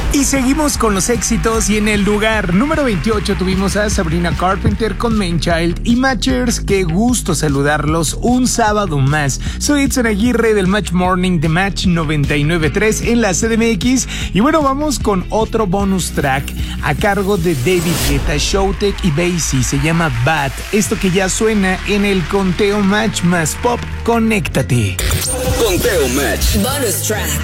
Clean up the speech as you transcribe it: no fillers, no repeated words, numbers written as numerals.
Y seguimos con los éxitos y en el lugar número 28 tuvimos a Sabrina Carpenter con Main Child y Matchers. Qué gusto saludarlos un sábado más. Soy Edson Aguirre del Match Morning de Match 99.3 en la CDMX. Y bueno, vamos con otro bonus track a cargo de David Guetta, Showtek y Basie. Se llama Bad. Esto que ya suena en el conteo Match más Pop. Conéctate. Conteo Match. Bonus track.